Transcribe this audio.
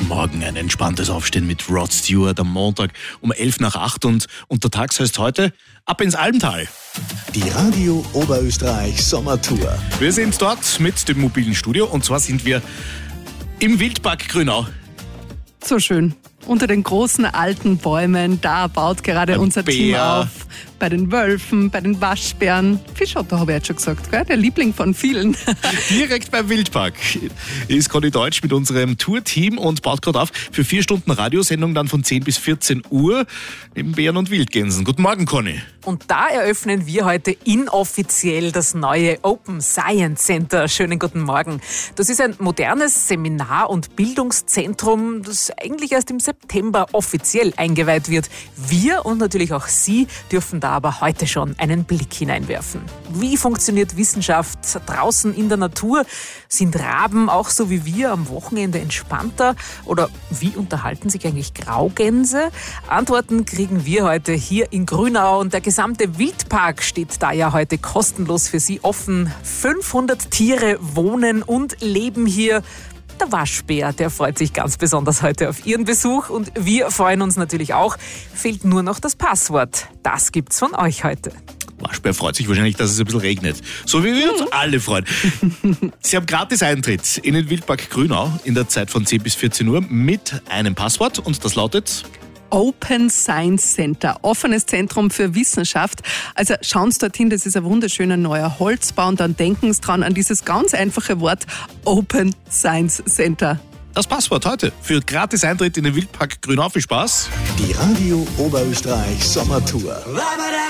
Guten Morgen, ein entspanntes Aufstehen mit Rod Stewart am Montag um 7:50 und untertags heißt heute ab ins Almtal. Die Radio Oberösterreich Sommertour. Wir sind dort mit dem mobilen Studio und zwar sind wir im Wildpark Grünau. So schön. Unter den großen alten Bäumen, da baut gerade unser Team auf. Bei den Wölfen, bei den Waschbären. Fischotter habe ich jetzt schon gesagt, gell? Der Liebling von vielen. Direkt beim Wildpark ist Conny Deutsch mit unserem Tourteam und baut gerade auf für 4 Stunden Radiosendung dann von 10 bis 14 Uhr im Bären- und Wildgänsen. Guten Morgen, Conny. Und da eröffnen wir heute inoffiziell das neue Open Science Center. Schönen guten Morgen. Das ist ein modernes Seminar- und Bildungszentrum, das eigentlich erst im September offiziell eingeweiht wird. Wir und natürlich auch Sie dürfen da aber heute schon einen Blick hineinwerfen. Wie funktioniert Wissenschaft draußen in der Natur? Sind Raben auch so wie wir am Wochenende entspannter? Oder wie unterhalten sich eigentlich Graugänse? Antworten kriegen wir heute hier in Grünau und der gesamte Wildpark steht da ja heute kostenlos für Sie offen. 500 Tiere wohnen und leben hier. Der Waschbär, der freut sich ganz besonders heute auf Ihren Besuch und wir freuen uns natürlich auch. Fehlt nur noch das Passwort. Das gibt's von euch heute. Waschbär freut sich wahrscheinlich, dass es ein bisschen regnet. So wie wir uns alle freuen. Sie haben gratis Eintritt in den Wildpark Grünau in der Zeit von 10 bis 14 Uhr mit einem Passwort und das lautet Open Science Center, offenes Zentrum für Wissenschaft. Also schauen Sie dorthin, das ist ein wunderschöner neuer Holzbau und dann denken Sie dran an dieses ganz einfache Wort Open Science Center. das Passwort heute für gratis Eintritt in den Wildpark Grünau. Viel Spaß. Die Radio Oberösterreich Sommertour.